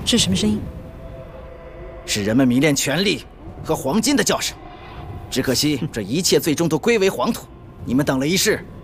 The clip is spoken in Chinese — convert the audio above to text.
是什么声音？ 是人们迷恋权力和黄金的叫声。只可惜这一切最终都归为黄土。你们等了一世，